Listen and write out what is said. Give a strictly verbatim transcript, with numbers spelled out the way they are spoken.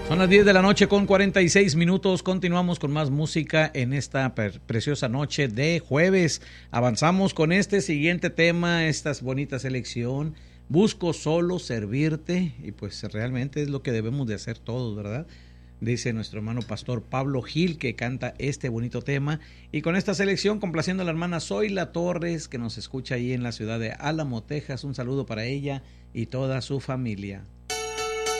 Son las diez de la noche con cuarenta y seis minutos. Continuamos con más música en esta preciosa noche de jueves. Avanzamos con este siguiente tema, esta bonita selección. Busco solo servirte, y pues realmente es lo que debemos de hacer todos, ¿verdad? Dice nuestro hermano pastor Pablo Gil, que canta este bonito tema. Y con esta selección, complaciendo a la hermana Zoila Torres, que nos escucha ahí en la ciudad de Álamo, Texas. Un saludo para ella y toda su familia.